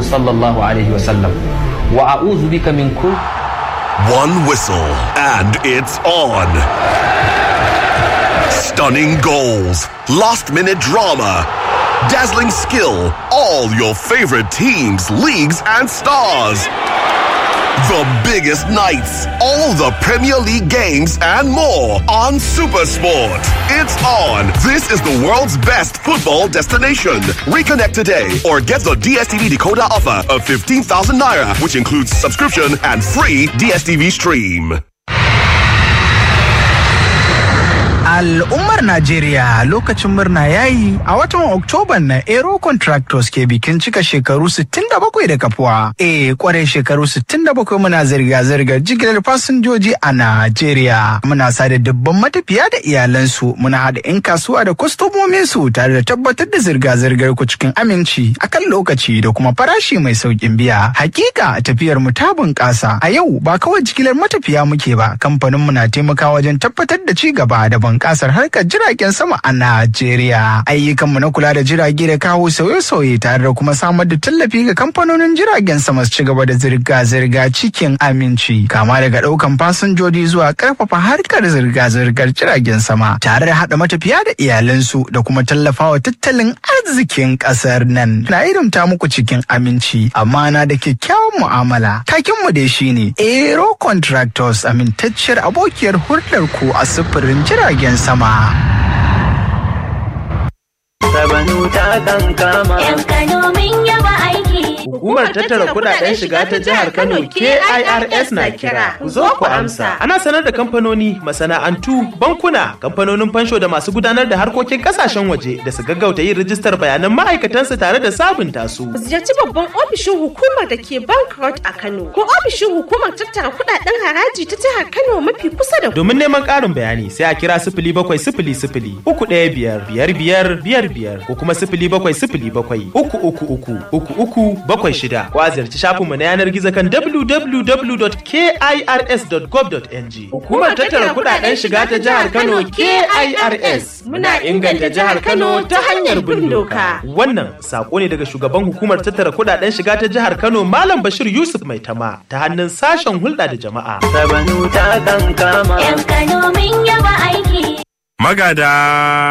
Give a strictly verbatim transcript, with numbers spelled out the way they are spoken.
sallallahu alaihi wasallam. Wa a'udhu bika min kull. One whistle and it's on. Stunning goals, last-minute drama, dazzling skill, all your favorite teams, leagues, and stars. The biggest nights, all the Premier League games, and more on SuperSport. It's on. This is the world's best football destination. Reconnect today or get the D S T V decoder offer of fifteen thousand naira, which includes subscription and free D S T V stream. Al'ummar Najeriya lokacin murna yayi a watan Oktoban na Aero Contractors ke bikin cika shekaru sittin da bakwai da kafuwa. Eh, kwarai shekaru sittin da bakwai muna zirga-zirgar jigilar fasinjoji a Najeriya. Muna sada dubban matafiya da iyalansu, muna haɗa 'yan kasuwa da kwastomomin su tare da tabbatar da zirga-zirgar ku cikin aminci, akan lokaci da kuma farashi mai sauƙin biya. Hakika tafiyar mu ta bunƙasa. A yau ba kawai jigilar matafiya muke ba, kamfanin mu na taimakawa wajen tabbatar da ci gaba da bunƙasar harkar jiragen sama a Najeriya. Ayyukanmu na kula da jirage da kawo sauye-sauye tare da kuma samar da tallafi ga kamfanonin jiragen sama su ci gaba da zirga-zirga cikin aminci, kama daga ɗaukan fasinjoji zuwa ƙarfafa harkar zirga-zirgar jiragen sama tare da haɗa matafiya da iyalansu da kuma tallafawa tattalin arzikin ƙasar nan. Na irimta muku cikin aminci, amana da kyakkyawan mu'amala. Takinmu dai shine Aero Contractors, amintacciyar abokiyar hulɗar ku a sufurin jiragen sama. Sabanu ta kankama. ‘Yan Kano min yaba aiki. Hukumar tattara kudaden shiga ta jihar Kano K I R S na kira. Ku zo ku amsa. Ana sanar da kamfanoni, masana'antu, bankuna, kamfanonin fansho da masu gudanar da harkokin kasashen waje da su gaggauta yin rijistar bayanan ma'aikatansu tare da sabunta su. Ku ziyarci babban ofishin hukumar da ke Bank Road a Kano ko ofishin hukumar tattara kudaden haraji ta jihar Kano mafi kusa da ku. Domin neman ƙarin bayani sai a kira sifili bakwai sifili sifili uku ɗaya biyar biyar biyar biyar biyar ko kuma sifili bakwai sifili bakwai uku uku uku uku uku bakwai shida ko a ziyarci shafinmu na yanar gizo kan w w w dot k i r s dot gov dot n g. Hukumar tattara kudaden shiga ta jihar Kano K I R S muna inganta jihar Kano ta hanyar bin doka. Wannan sako ne daga shugaban hukumar tattara kudaden shiga ta jihar Kano Malam Bashir Yusuf Maitama ta hannun sashen hulɗa da jama'a. Sabanu ta kankama. ‘Yan Kano min yaba aiki. Magada